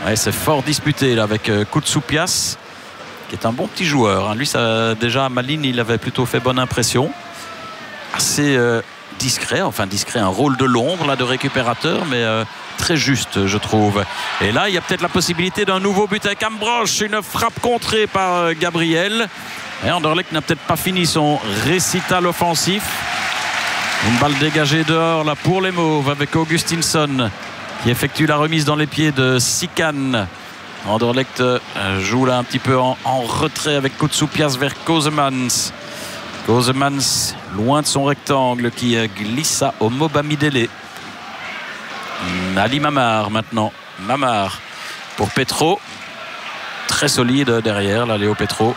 Ouais, c'est fort disputé là, avec Koutsoupias, qui est un bon petit joueur. Hein. Lui, ça, déjà à Malines, il avait plutôt fait bonne impression. Assez discret, un rôle de l'ombre là, de récupérateur, mais très juste, je trouve. Et là, il y a peut-être la possibilité d'un nouveau but avec Ambrosch. Une frappe contrée par Gabriel. Et Anderlecht n'a peut-être pas fini son récital offensif. Une balle dégagée dehors là pour les Mauves avec Augustinsson qui effectue la remise dans les pieds de Sikan. Anderlecht joue là un petit peu en retrait avec Koutsoupias vers Kosemans. Kosemans loin de son rectangle qui glisse à Omobamidele. Ali Mamar maintenant. Mamar pour Petro. Très solide derrière là, Léo Petro.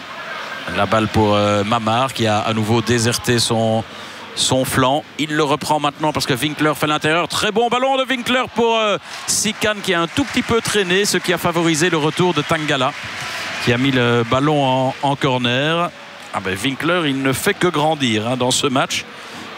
La balle pour Mamar qui a à nouveau déserté son flanc. Il le reprend maintenant parce que Winkler fait l'intérieur. Très bon ballon de Winkler pour Sikan qui a un tout petit peu traîné, ce qui a favorisé le retour de Tangala qui a mis le ballon en corner. Winkler, il ne fait que grandir dans ce match.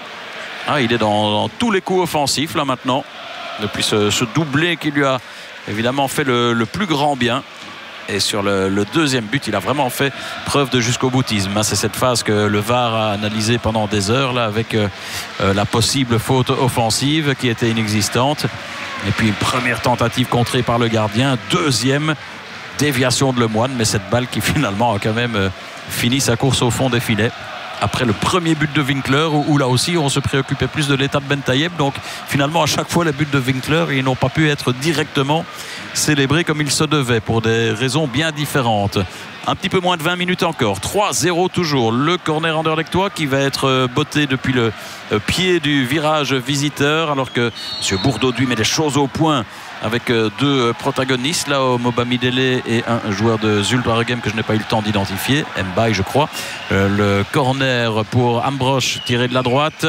Il est dans tous les coups offensifs là maintenant depuis ce doublé qui lui a évidemment fait le plus grand bien. Et sur le deuxième but, il a vraiment fait preuve de jusqu'au boutisme. C'est cette phase que le VAR a analysée pendant des heures là, avec la possible faute offensive qui était inexistante. Et puis une première tentative contrée par le gardien. Deuxième déviation de Lemoine. Mais cette balle qui finalement a quand même fini sa course au fond des filets. Après le premier but de Winkler, où là aussi on se préoccupait plus de l'état de Bentayeb. Donc finalement à chaque fois les buts de Winkler, ils n'ont pas pu être directement célébrés comme il se devait pour des raisons bien différentes. Un petit peu moins de 20 minutes encore. 3-0 toujours. Le corner anderlechtois qui va être botté depuis le pied du virage visiteur, alors que M. Bourdaudu met les choses au point avec deux protagonistes là, Omobamidele et un joueur de Zulte Waregem que je n'ai pas eu le temps d'identifier, Mbaye je crois. Le corner pour Ambrosch tiré de la droite.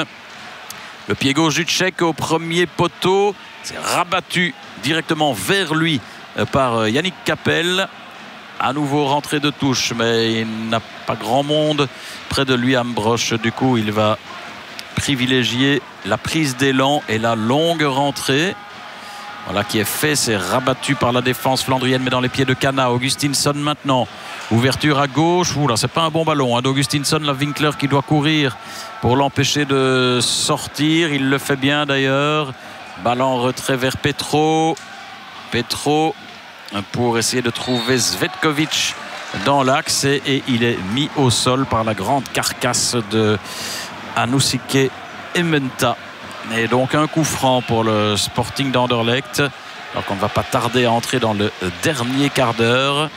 Le pied gauche du Tchèque au premier poteau. C'est rabattu directement vers lui par Yannick Capel. À nouveau rentrée de touche, mais il n'a pas grand monde près de lui, Ambrosch. Du coup, il va privilégier la prise d'élan et la longue rentrée. Voilà qui est fait, c'est rabattu par la défense flandrienne, mais dans les pieds de Cana. Augustinsson maintenant. Ouverture à gauche. Là, c'est pas un bon ballon d'Augustinsson. La Winkler qui doit courir pour l'empêcher de sortir. Il le fait bien d'ailleurs. Balle en retrait vers Petro. Petro pour essayer de trouver Zvetkovic dans l'axe. Et il est mis au sol par la grande carcasse de Anousike Ementa. Et donc un coup franc pour le Sporting d'Anderlecht. Alors qu'on ne va pas tarder à entrer dans le dernier quart d'heure.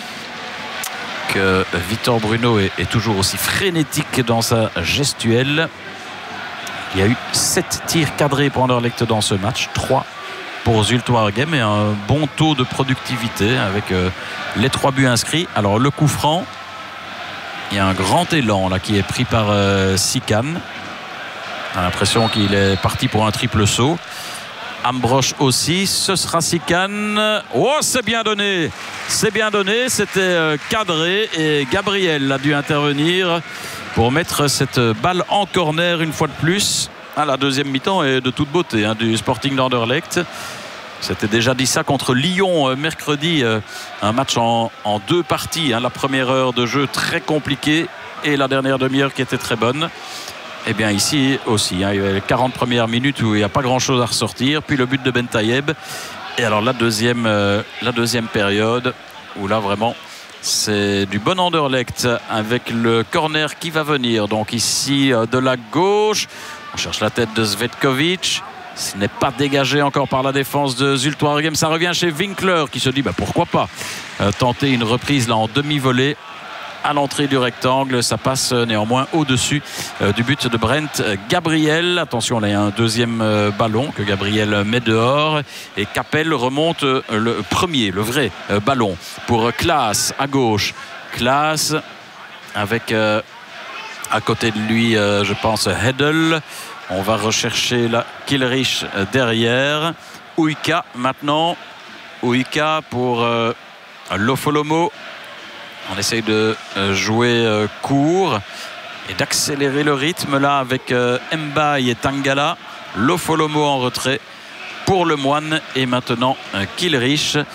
Que Victor Bruno est toujours aussi frénétique dans sa gestuelle. Il y a eu 7 tirs cadrés pour Anderlecht dans ce match. 3 pour Zulte Waregem et un bon taux de productivité avec les 3 buts inscrits. Alors le coup franc, il y a un grand élan là qui est pris par Sikan. On a l'impression qu'il est parti pour un triple saut. Ambrosch aussi, ce sera Sikan. C'est bien donné. C'est bien donné, c'était cadré et Gabriel a dû intervenir pour mettre cette balle en corner une fois de plus. La deuxième mi-temps est de toute beauté du Sporting d'Anderlecht. C'était déjà dit ça contre Lyon mercredi. Un match en 2 parties. La première heure de jeu très compliquée et la dernière demi-heure qui était très bonne. Et bien ici aussi, il y avait les 40 premières minutes où il n'y a pas grand-chose à ressortir. Puis le but de Bentayeb. Et alors la deuxième période où là vraiment c'est du bon Anderlecht avec le corner qui va venir. Donc ici de la gauche, on cherche la tête de Zvetkovic. Ce n'est pas dégagé encore par la défense de Zulte Waregem. Ça revient chez Winkler qui se dit pourquoi pas tenter une reprise là en demi-volée. À l'entrée du rectangle, ça passe néanmoins au-dessus du but de Brent Gabriel. Attention, là il y a un deuxième ballon que Gabriel met dehors et Capel remonte le premier, le vrai ballon pour Klaas à gauche. Klaas avec à côté de lui, je pense, Hedel. On va rechercher la Kilrich derrière. Uika maintenant. Uika pour Lofolomo. On essaye de jouer court et d'accélérer le rythme là avec Mbaye et Tangala. Lofolomo en retrait pour Lemoine et maintenant Kilrich.